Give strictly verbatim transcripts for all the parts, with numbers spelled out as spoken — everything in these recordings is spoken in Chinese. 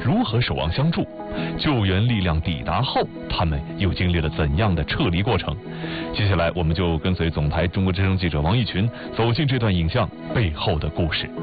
如何守望相助？救援力量抵达后，他们又经历了怎样的撤离过程？接下来，我们就跟随总台中国之声记者王一群走进这段影像背后的故事。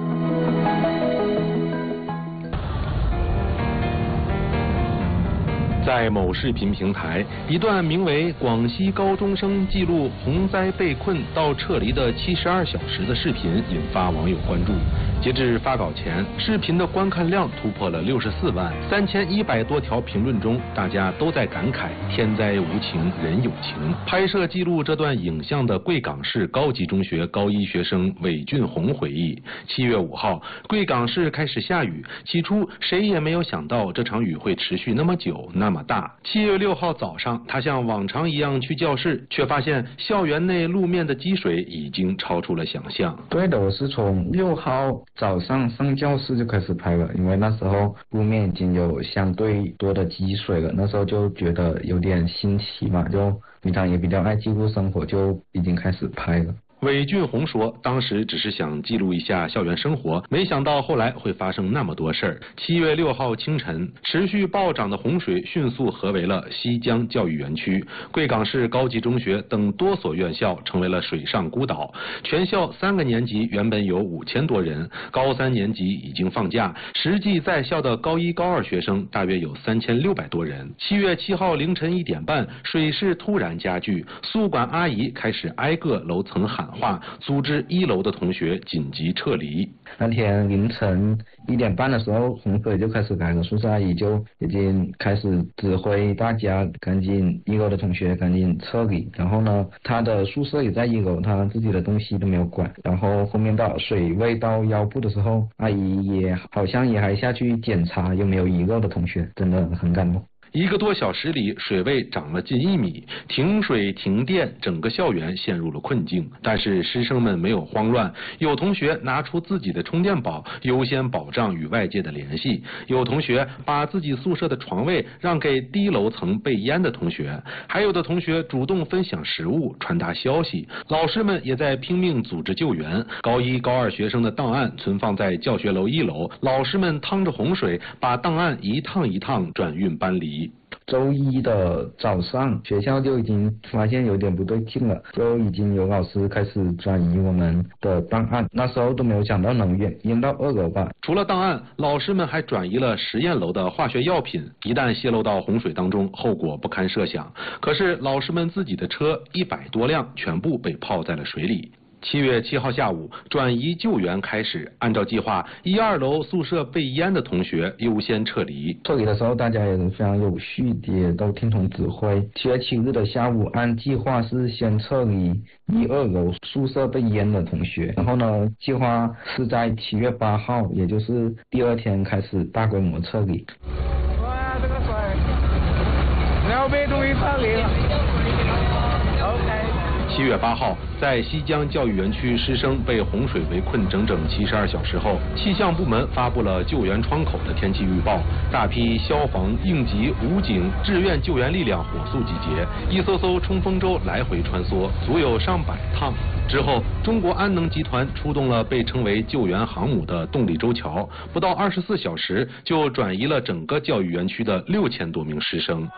在某视频平台，一段名为《广西高中生记录洪灾被困到撤离的七十二小时》的视频引发网友关注。截至发稿前，视频的观看量突破了六十四万，三千一百多条评论中，大家都在感慨天灾无情人有情。拍摄记录这段影像的贵港市高级中学高一学生韦俊宏回忆，七月五号，贵港市开始下雨，起初谁也没有想到这场雨会持续那么久那么大。七月六号早上，他像往常一样去教室，却发现校园内路面的积水已经超出了想象。 对的，我是从六号早上上教室就开始拍了，因为那时候路面已经有相对多的积水了，那时候就觉得有点新奇嘛，就平常也比较爱记录生活，就已经开始拍了。 韦俊宏说，当时只是想记录一下校园生活，没想到后来会发生那么多事儿。七月六号清晨，持续暴涨的洪水迅速合围了西江教育园区、贵港市高级中学等多所院校，成为了水上孤岛。全校三个年级原本有五千多人，高三年级已经放假，实际在校的高一、高二学生大约有三千六百多人。七月七号凌晨一点半，水势突然加剧，宿管阿姨开始挨个楼层喊话，组织一楼的同学紧急撤离。 那天凌晨一点半的时候，洪水就开始来了，宿舍阿姨就已经开始指挥大家赶紧一楼的同学赶紧撤离。然后呢，他的宿舍也在一楼，他自己的东西都没有管。然后后面到水位到腰部的时候，阿姨也好像也还下去检查有没有一楼的同学，真的很感动。 一个多小时里，水位涨了近一米，停水停电，整个校园陷入了困境。但是师生们没有慌乱，有同学拿出自己的充电宝，优先保障与外界的联系；有同学把自己宿舍的床位让给低楼层被淹的同学，还有的同学主动分享食物、传达消息。老师们也在拼命组织救援。高一、高二学生的档案存放在教学楼一楼，老师们趟着洪水，把档案一趟一趟转运搬离。 周一的早上，学校就已经发现有点不对劲了，就已经有老师开始转移我们的档案。那时候都没有想到能淹淹到二楼吧。 除了档案，老师们还转移了实验楼的化学药品，一旦泄漏到洪水当中，后果不堪设想。可是老师们自己的车一百多辆全部被泡在了水里。七月七号下午，转移救援开始。按照计划，一二楼宿舍被淹的同学优先撤离。 撤离的时候，大家也是非常有序，也都听从指挥。七月七日的下午，按计划是先撤离一二楼宿舍被淹的同学。然后呢，计划是在七月八号，也就是第二天开始大规模撤离。 哇，这个水，然后被终于撤离了。 七月八号，在西江教育园区师生被洪水围困整整七十二小时后，气象部门发布了救援窗口的天气预报，大批消防、应急、武警、志愿救援力量火速集结，一艘艘冲锋舟来回穿梭，足有上百趟。之后，中国安能集团出动了被称为救援航母的动力舟桥，不到二十四小时就转移了整个教育园区的六千多名师生。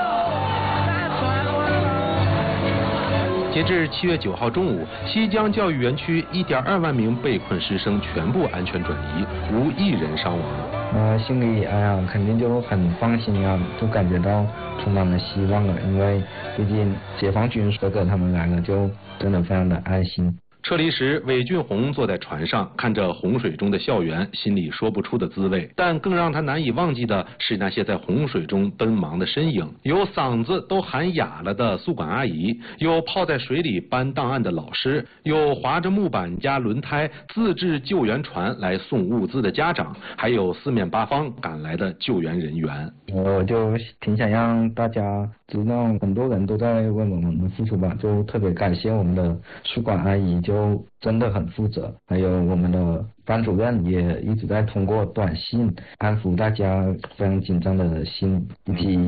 截至七月九号中午，西江教育园区一点二万名被困师生全部安全转移，无一人伤亡。 呃，心里哎呀，肯定就很放心啊，就感觉到充满了希望了，因为毕竟解放军哥哥他们来了，就真的非常的安心。 撤离时，韦俊宏坐在船上，看着洪水中的校园，心里说不出的滋味。但更让他难以忘记的是那些在洪水中奔忙的身影，有嗓子都喊哑了的宿管阿姨，有泡在水里搬档案的老师，有划着木板加轮胎自制救援船来送物资的家长，还有四面八方赶来的救援人员。 我就挺想让大家知道，很多人都在为我们付出吧，就特别感谢我们的宿管阿姨，就真的很负责，还有我们的班主任也一直在通过短信安抚大家非常紧张的心，以及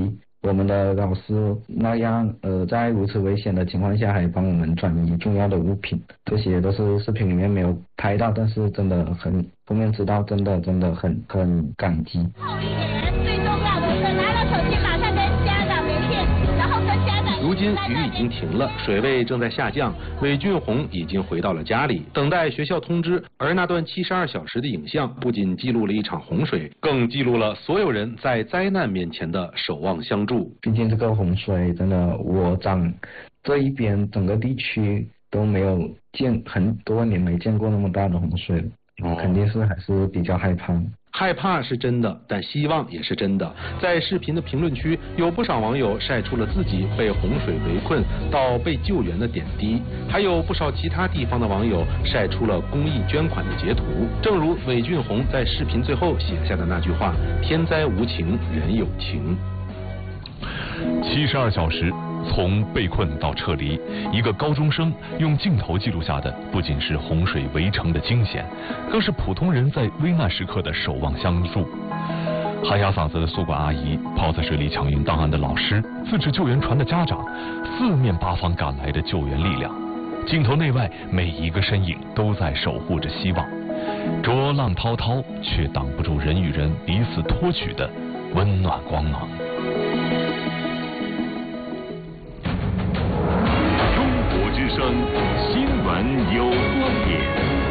我们的老师那样呃在如此危险的情况下还帮我们转移重要的物品，这些都是视频里面没有拍到，但是真的很后面知道真的真的很很感激。 最重要的是拿了手机马上跟家长联系，然后跟家长。 如今雨已经停了，水位正在下降，韦俊宏已经回到了家里，等待学校通知。而那段七十二小时的影像，不仅记录了一场洪水，更记录了所有人在灾难面前的守望相助。 毕竟这个洪水真的，我长这一边整个地区都没有见很多年没见过那么大的洪水了，哦、肯定是还是比较害怕。 害怕是真的，但希望也是真的。在视频的评论区，有不少网友晒出了自己被洪水围困到被救援的点滴，还有不少其他地方的网友晒出了公益捐款的截图。正如韦俊宏在视频最后写下的那句话：天灾无情，人有情。 七十二小时，从被困到撤离，一个高中生用镜头记录下的不仅是洪水围城的惊险，更是普通人在危难时刻的守望相助。喊哑嗓子的宿管阿姨，泡在水里抢运档案的老师，自制救援船的家长，四面八方赶来的救援力量，镜头内外每一个身影都在守护着希望。浊浪滔滔，却挡不住人与人彼此托举的温暖光芒。 新闻有观点，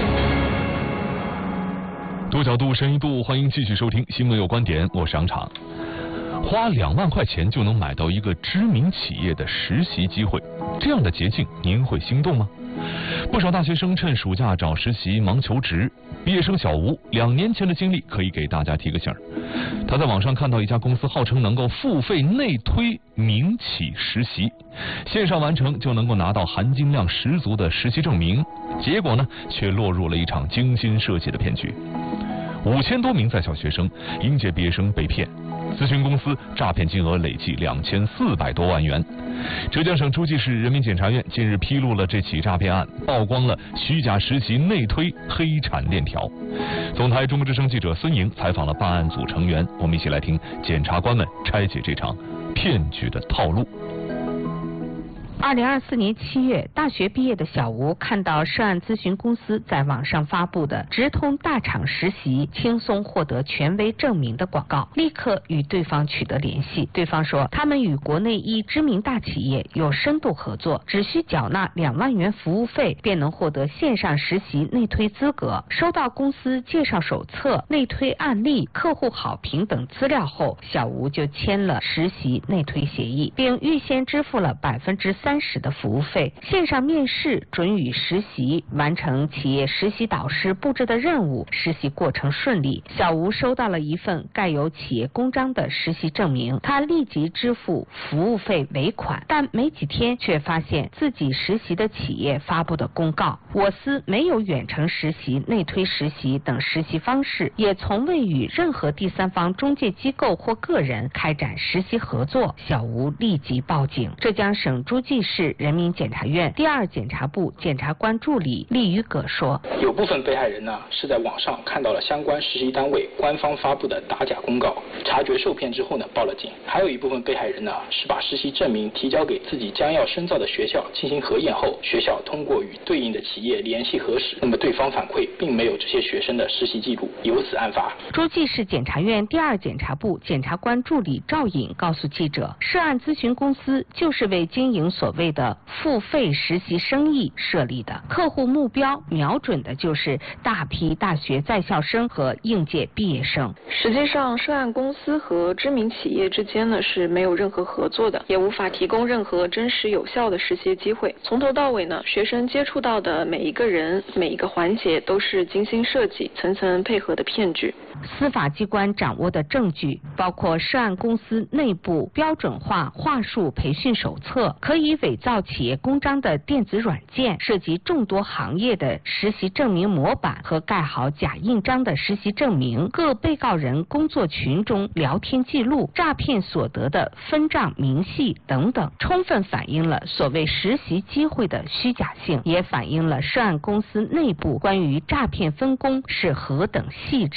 多角度、深一度，欢迎继续收听《新闻有观点》，我是杨场。花两万块钱就能买到一个知名企业的实习机会，这样的捷径您会心动吗？不少大学生趁暑假找实习忙求职，毕业生小吴两年前的经历可以给大家提个醒儿。他在网上看到一家公司号称能够付费内推民企实习，线上完成就能够拿到含金量十足的实习证明，结果呢却落入了一场精心设计的骗局。五千多名在校学生、应届毕业生被骗，咨询公司诈骗金额累计两千四百多万元。浙江省诸暨市人民检察院近日披露了这起诈骗案，曝光了虚假实习内推黑产链条。总台中国之声记者孙莹采访了办案组成员，我们一起来听检察官们拆解这场骗局的套路。 二零二四年七月，大学毕业的小吴看到涉案咨询公司在网上发布的直通大厂实习、轻松获得权威证明的广告，立刻与对方取得联系。对方说，他们与国内一知名大企业有深度合作，只需缴纳两万元服务费，便能获得线上实习内推资格。收到公司介绍手册、内推案例、客户好评等资料后，小吴就签了实习内推协议，并预先支付了百分之三。三十的服务费，线上面试准予实习，完成企业实习导师布置的任务，实习过程顺利。小吴收到了一份盖有企业公章的实习证明，他立即支付服务费尾款，但没几天却发现自己实习的企业发布的公告，我司没有远程实习、内推实习等实习方式，也从未与任何第三方中介机构或个人开展实习合作。小吴立即报警。浙江省诸暨市人民检察院第二检察部检察官助理厉宇葛说， 有部分被害人呢是在网上看到了相关实习单位官方发布的打假公告，察觉受骗之后呢报了警。还有一部分被害人呢是把实习证明提交给自己将要深造的学校进行核验后，学校通过与对应的企业联系核实，那么对方反馈并没有这些学生的实习记录，由此案发。 诸暨市检察院第二检察部检察官助理赵颖告诉记者，涉案咨询公司就是为经营所谓的付费实习生意设立的，客户目标瞄准的就是大批大学在校生和应届毕业生。 实际上，涉案公司和知名企业之间呢是没有任何合作的，也无法提供任何真实有效的实习机会。从头到尾呢，学生接触到的每一个人、每一个环节都是精心设计、层层配合的骗局。 司法机关掌握的证据包括涉案公司内部标准化话术培训手册、可以伪造企业公章的电子软件，涉及众多行业的实习证明模板和盖好假印章的实习证明，各被告人工作群中聊天记录、诈骗所得的分账明细等等，充分反映了所谓实习机会的虚假性，也反映了涉案公司内部关于诈骗分工是何等细致。赵颖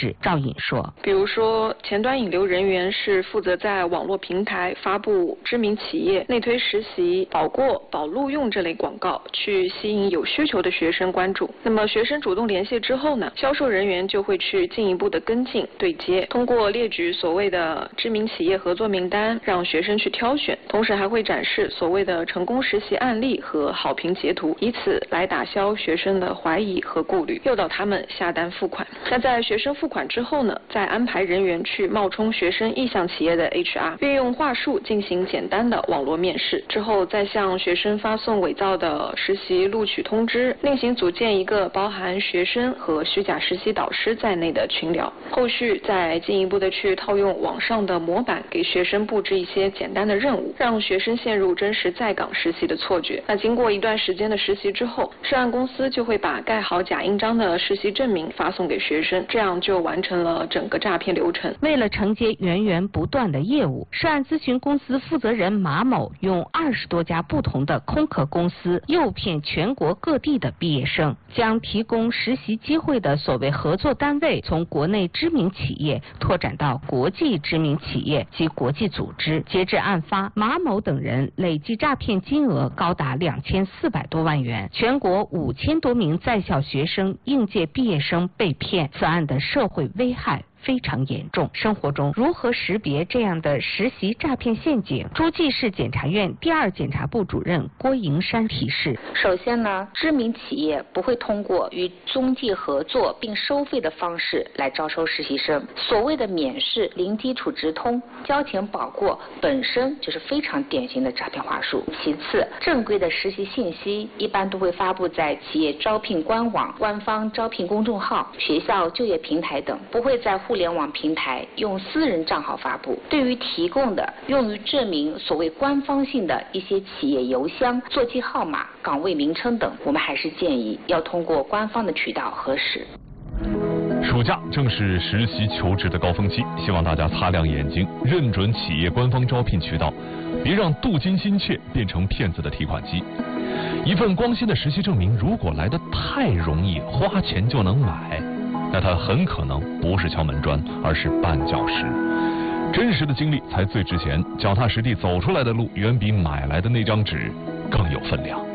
引说， 比如说前端引流人员是负责在网络平台发布知名企业内推实习、保过、保录用这类广告，去吸引有需求的学生关注。那么学生主动联系之后呢，销售人员就会去进一步的跟进对接，通过列举所谓的知名企业合作名单，让学生去挑选，同时还会展示所谓的成功实习案例和好评截图，以此来打消学生的怀疑和顾虑，诱导他们下单付款。那在学生付款之后呢，再安排人员去冒充学生意向企业的 H R， 运用话术进行简单的网络面试，之后再向学生发送伪造的实习录取通知，另行组建一个包含学生和虚假实习导师在内的群聊，后续再进一步的去套用网上的模板，给学生布置一些简单的任务，让学生陷入真实在岗实习的错觉。那经过一段时间的实习之后，涉案公司就会把盖好假印章的实习证明发送给学生，这样就完成了整个诈骗流程。 为了承接源源不断的业务，涉案咨询公司负责人马某用二十多家不同的空壳公司诱骗全国各地的毕业生，将提供实习机会的所谓合作单位从国内知名企业拓展到国际知名企业及国际组织。截至案发，马某等人累计诈骗金额高达两千四百多万元，全国五千多名在校学生、应届毕业生被骗，此案的社会危害非常严重。生活中如何识别这样的实习诈骗陷阱？诸暨市检察院第二检察部主任郭营山提示： 首先呢，知名企业不会通过与中介合作并收费的方式来招收实习生。所谓的免试、零基础直通、交钱保过，本身就是非常典型的诈骗话术。其次，正规的实习信息一般都会发布在企业招聘官网、官方招聘公众号、学校就业平台等，不会在互联网平台用私人账号发布。对于提供的用于证明所谓官方性的一些企业邮箱、座机号码、岗位名称等，我们还是建议要通过官方的渠道核实。 暑假正是实习求职的高峰期，希望大家擦亮眼睛，认准企业官方招聘渠道，别让镀金心切变成骗子的提款机。一份光鲜的实习证明如果来得太容易，花钱就能买，那它很可能不是敲门砖，而是绊脚石。真实的经历才最值钱，脚踏实地走出来的路，远比买来的那张纸更有分量。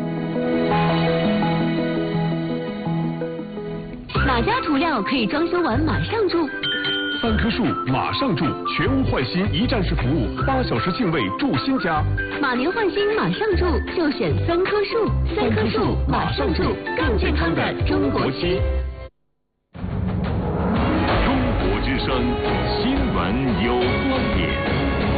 哪家涂料可以装修完马上住？ 三棵树马上住，全屋换新一站式服务，八小时净位住新家。 马年换新马上住，就选三棵树。三棵树马上住，更健康的中国区。 中国之声，新闻有观点。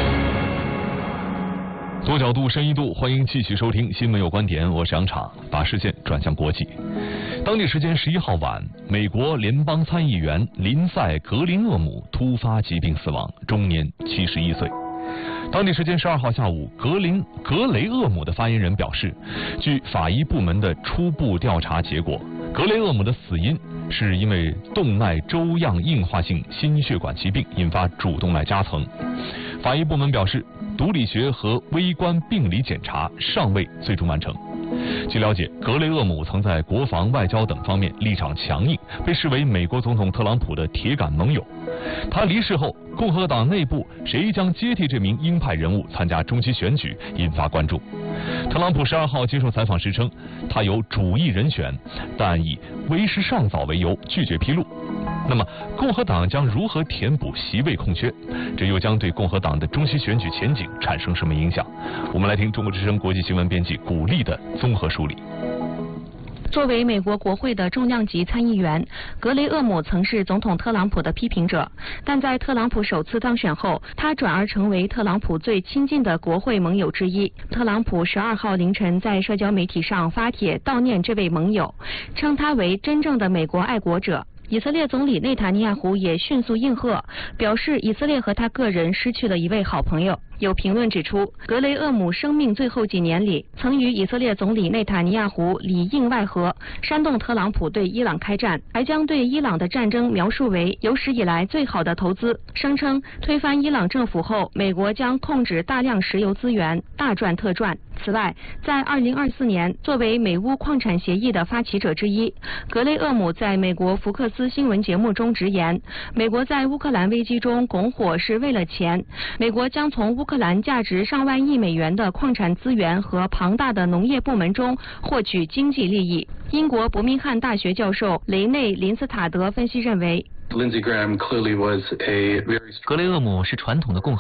多角度、深一度，欢迎继续收听《新闻有观点》，我是杨昶，把视线转向国际。当地时间十一号晚，美国联邦参议员林赛·格林厄姆突发疾病死亡，终年七十一岁。当地时间十二号下午，格林格雷厄姆的发言人表示，据法医部门的初步调查结果，格雷厄姆的死因是因为动脉粥样硬化性心血管疾病引发主动脉夹层。法医部门表示，毒理学和微观病理检查尚未最终完成。据了解，格雷厄姆曾在国防、外交等方面立场强硬，被视为美国总统特朗普的铁杆盟友。他离世后，共和党内部谁将接替这名鹰派人物参加中期选举，引发关注。特朗普十二号接受采访时称，他有主意人选，但以为时尚早为由拒绝披露。那么，共和党将如何填补席位空缺？这又将对共和党的中期选举前景产生什么影响？我们来听中国之声国际新闻编辑古丽的综合梳理。 作为美国国会的重量级参议员，格雷厄姆曾是总统特朗普的批评者，但在特朗普首次当选后，他转而成为特朗普最亲近的国会盟友之一。特朗普十二号凌晨在社交媒体上发帖悼念这位盟友，称他为真正的美国爱国者。以色列总理内塔尼亚胡也迅速应和，表示以色列和他个人失去了一位好朋友。有评论指出，格雷厄姆生命最后几年里，曾与以色列总理内塔尼亚胡里应外合，煽动特朗普对伊朗开战，还将对伊朗的战争描述为有史以来最好的投资，声称推翻伊朗政府后，美国将控制大量石油资源，大赚特赚。 此外，在二零二四年，作为美乌矿产协议的发起者之一，格雷厄姆在美国福克斯新闻节目中直言，美国在乌克兰危机中拱火是为了钱，美国将从乌克兰价值上万亿美元的矿产资源和庞大的农业部门中获取经济利益。英国伯明翰大学教授雷内·林斯塔德分析认为， 格雷厄姆是传统的共和